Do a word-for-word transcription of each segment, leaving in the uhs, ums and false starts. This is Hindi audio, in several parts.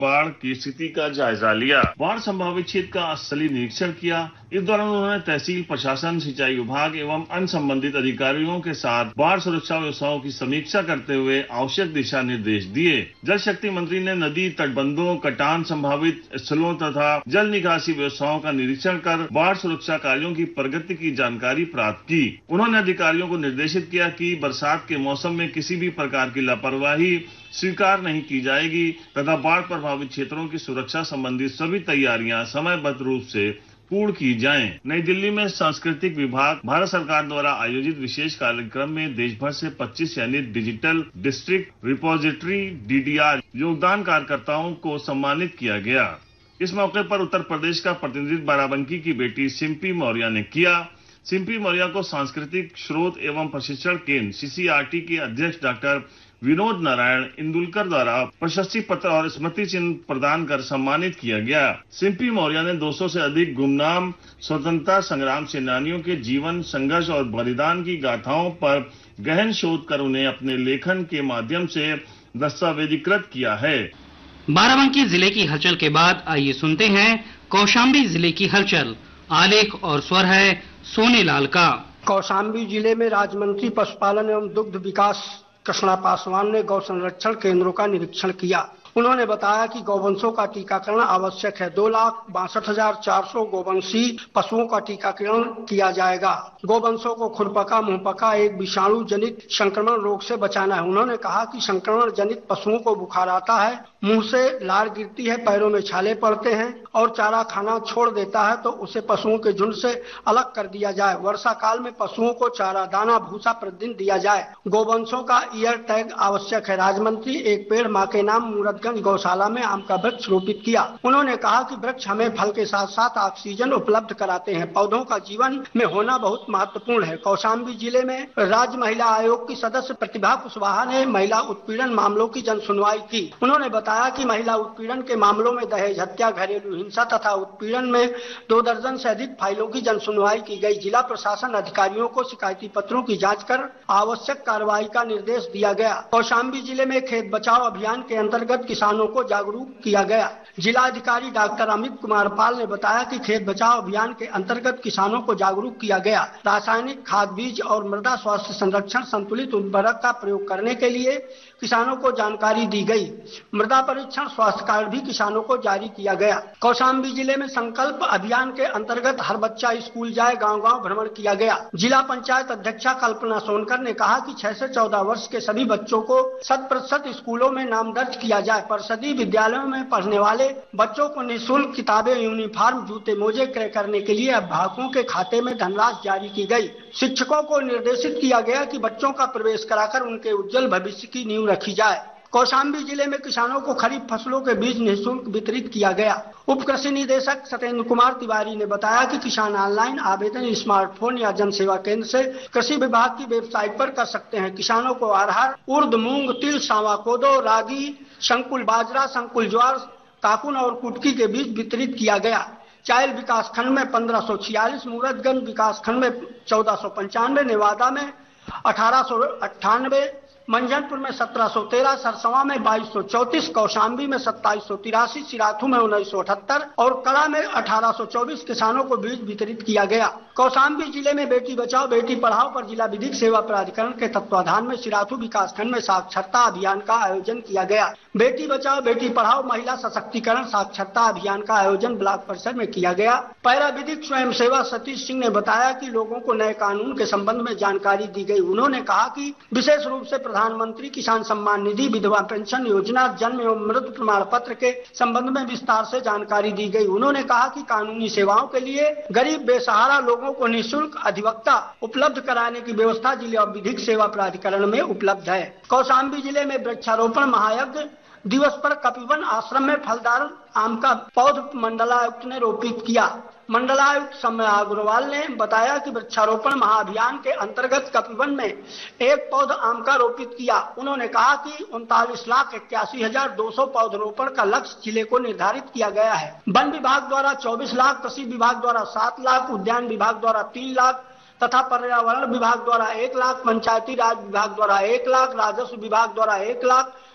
बाढ़ की स्थिति का जायजा लिया। बाढ़ संभावित क्षेत्र का स्थलीय निरीक्षण किया। इस दौरान उन्होंने तहसील प्रशासन, सिंचाई विभाग एवं अन्य संबंधित अधिकारियों के साथ बाढ़ सुरक्षा व्यवस्थाओं की समीक्षा करते हुए आवश्यक दिशा निर्देश दिए। जल शक्ति मंत्री ने नदी तटबंधों, कटान संभावित स्थलों तथा जल निकासी व्यवस्थाओं का निरीक्षण कर बाढ़ सुरक्षा कार्यों की प्रगति की जानकारी प्राप्त की। उन्होंने अधिकारियों को निर्देशित किया कि बरसात के मौसम में किसी भी प्रकार की लापरवाही स्वीकार नहीं की जाएगी तथा बाढ़ प्रभावित क्षेत्रों की सुरक्षा संबंधी सभी तैयारियां समयबद्ध रूप से पूर्ण की जाएं। नई दिल्ली में सांस्कृतिक विभाग भारत सरकार द्वारा आयोजित विशेष कार्यक्रम में देश भर से पच्चीस यानी digital district repository D D R योगदान कार्यकर्ताओं को सम्मानित किया गया। इस मौके पर उत्तर प्रदेश का प्रतिनिधित्व बाराबंकी की बेटी सिम्पी मौर्य ने किया। सिम्पी मौर्य को सांस्कृतिक स्रोत एवं प्रशिक्षण केंद्र सी सी आर टी के अध्यक्ष डॉक्टर विनोद नारायण इंदुलकर द्वारा प्रशस्ति पत्र और स्मृति चिन्ह प्रदान कर सम्मानित किया गया। सिम्पी मौर्य ने दो सौ से अधिक गुमनाम स्वतंत्रता संग्राम सेनानियों के जीवन, संघर्ष और बलिदान की गाथाओं पर गहन शोध कर उन्हें अपने लेखन के माध्यम से दस्तावेजीकृत किया है। बाराबंकी जिले की हलचल के बाद आइए सुनते हैं कौशाम्बी जिले की हलचल। आलेख और स्वर है सोनेलाल का। कौशाम्बी जिले में राज्य मंत्री पशुपालन एवं दुग्ध विकास कृष्णा पासवान ने गौ संरक्षण केंद्रों का निरीक्षण किया। उन्होंने बताया कि गौवंशों का टीकाकरण आवश्यक है। दो लाख बासठ हजार चार सौ गौवंशी पशुओं का टीकाकरण किया जाएगा। गौवंशों को खुरपका, मुंहपका एक विषाणु जनित संक्रमण रोग से बचाना है। उन्होंने कहा कि संक्रमण जनित पशुओं को बुखार आता है, मुंह से लार गिरती है, पैरों में छाले पड़ते हैं और चारा खाना छोड़ देता है तो उसे पशुओं के झुंड से अलग कर दिया जाए। वर्षा काल में पशुओं को चारा, दाना, भूसा प्रतिदिन दिया जाए। गौवंशों का ईयर टैग आवश्यक है। राज्य मंत्री एक पेड़ माँ के नाम मूरतगंज गौशाला में आम का वृक्ष रोपित किया। उन्होंने कहा कि वृक्ष हमें फल के साथ साथ ऑक्सीजन उपलब्ध कराते हैं। पौधों का जीवन में होना बहुत महत्वपूर्ण है। कौशाम्बी जिले में राज्य महिला आयोग की सदस्य प्रतिभा कुशवाहा ने महिला उत्पीड़न मामलों की जन सुनवाई की। उन्होंने बताया कि महिला उत्पीड़न के मामलों में दहेज हत्या, घरेलू हिंसा तथा उत्पीड़न में दो दर्जन से अधिक फाइलों की जन सुनवाई की गई। जिला प्रशासन अधिकारियों को शिकायती पत्रों की जांच कर आवश्यक कार्रवाई का निर्देश दिया गया। कौशाम्बी जिले में खेत बचाओ अभियान के अंतर्गत किसानों को जागरूक किया गया। जिला अधिकारी डॉक्टर अमित कुमार पाल ने बताया कि खेत बचाओ अभियान के अंतर्गत किसानों को जागरूक किया गया। रासायनिक खाद, बीज और मृदा स्वास्थ्य संरक्षण संतुलित उर्वरक का प्रयोग करने के लिए किसानों को जानकारी दी गई। मृदा परीक्षण, स्वास्थ्य कार्ड भी किसानों को जारी किया गया। कौशाम्बी जिले में संकल्प अभियान के अंतर्गत हर बच्चा स्कूल जाए गांव-गांव भ्रमण किया गया। जिला पंचायत अध्यक्षा कल्पना सोनकर ने कहा कि छह से चौदह वर्ष के सभी बच्चों को शत प्रतिशत स्कूलों में नाम दर्ज किया जाए। परिषदीय विद्यालयों में पढ़ने वाले बच्चों को निःशुल्क किताबें, यूनिफॉर्म, जूते, मोजे क्रय करने के लिए अभिभावकों के खाते में धनराशि जारी की गई। शिक्षकों को निर्देशित किया गया कि बच्चों का प्रवेश कराकर उनके उज्जवल भविष्य की नींव रखी जाए। कौशाम्बी जिले में किसानों को खरीफ फसलों के बीज निःशुल्क वितरित किया गया। उप कृषि निदेशक सत्येंद्र कुमार तिवारी ने बताया कि किसान ऑनलाइन आवेदन स्मार्टफोन या जन सेवा केंद्र से कृषि विभाग की वेबसाइट पर कर सकते हैं। किसानों को अरहर, उर्द, मूंग, तिल, सांवा, कोदो, रागी, संकुल बाजरा, संकुल ज्वार, काकुन और कुटकी के बीज वितरित किया गया। चायल विकास खंड में पंद्रह सौ छियालीस, मूरतगंज विकास खंड में चौदह सौ पंचानवे, नेवादा में अठारह सौ अट्ठानवे, मंझनपुर में सत्रह सौ तेरह, सरसवा में बाईस सौ चौतीस, कौशाम्बी में सत्ताईस सौ तिरासी, सिराथू में उन्नीस सौ अठहत्तर और कड़ा में अठारह सौ चौबीस किसानों को बीज वितरित किया गया। कौशाम्बी जिले में बेटी बचाओ बेटी पढ़ाओ पर जिला विधिक सेवा प्राधिकरण के तत्वाधान में सिराथू विकास खंड में साक्षरता अभियान का आयोजन किया गया। बेटी बचाओ बेटी पढ़ाओ महिला सशक्तिकरण साक्षरता अभियान का आयोजन ब्लॉक परिसर में किया गया। पैरा विधिक स्वयं सेवा सतीश सिंह ने बताया कि लोगों को नए कानून के संबंध में जानकारी दी गई। उन्होंने कहा कि विशेष रूप से प्रधानमंत्री किसान सम्मान निधि, विधवा पेंशन योजना, जन्म एवं मृत्यु प्रमाण पत्र के संबंध में विस्तार से जानकारी दी गई। उन्होंने कहा कि कानूनी सेवाओं के लिए गरीब बेसहारा लोगों को निःशुल्क अधिवक्ता उपलब्ध कराने की व्यवस्था जिला विधिक सेवा प्राधिकरण में उपलब्ध है। कौशाम्बी जिले में वृक्षारोपण महायज्ञ दिवस पर कपिवन आश्रम में फलदार आम का पौध मंडलायुक्त ने रोपित किया। मंडलायुक्त समय अग्रवाल ने बताया कि वृक्षारोपण महाअभियान के अंतर्गत कपिवन में एक पौध आम का रोपित किया। उन्होंने कहा कि उनतालीस लाख इक्यासी हजार दो सौ पौधरोपण का लक्ष्य जिले को निर्धारित किया गया है। वन विभाग द्वारा चौबीस लाख, कृषि विभाग द्वारा सात लाख, उद्यान विभाग द्वारा तीन लाख तथा पर्यावरण विभाग द्वारा एक लाख, पंचायती राज विभाग द्वारा एक लाख, राजस्व विभाग द्वारा एक लाख,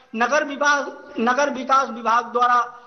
नगर विभाग नगर विकास विभाग द्वारा